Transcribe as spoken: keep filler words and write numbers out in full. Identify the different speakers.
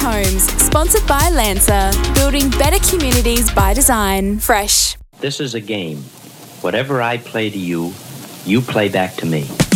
Speaker 1: Homes, sponsored by Lancer, building better communities by design. Fresh.
Speaker 2: This is a game. Whatever I play to you, you play back to me.